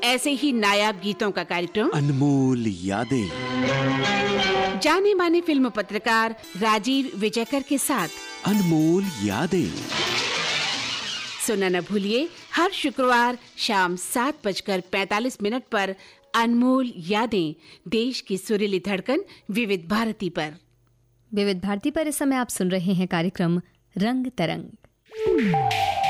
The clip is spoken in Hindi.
ऐसे ही नायाब गीतों का कार्यक्रम अनमोल यादें। जाने माने फिल्म पत्रकार राजीव विजयकर के साथ अनमोल यादें सुनना न भूलिए हर शुक्रवार शाम 7:45 पर अनमोल यादें, देश की सुरीली धड़कन विविध भारती पर। विविध भारती पर इस समय आप सुन रहे हैं कार्यक्रम रंग तरंग।